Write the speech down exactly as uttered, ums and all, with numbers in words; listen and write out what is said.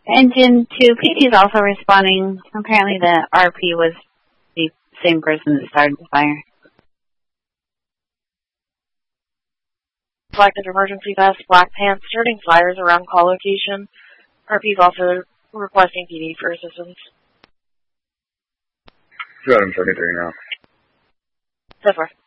Engine two, P T is also responding. Apparently the R P was the same person that started the fire. Selected emergency vest, black pants, starting fires around call location. R P is also requesting P D for assistance. two out of seventy-three now. So far.